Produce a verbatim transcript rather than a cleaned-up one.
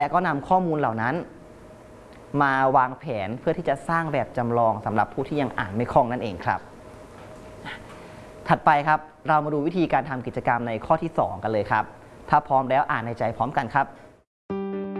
และก็นำข้อมูลเหล่านั้นมาวางแผนเพื่อที่จะสร้างแบบจำลองสำหรับผู้ที่ยังอ่านไม่คล่องนั่นเองครับถัดไปครับเรามาดูวิธีการทำกิจกรรมในข้อที่สองกันเลยครับถ้าพร้อมแล้วอ่านในใจพร้อมกันครับ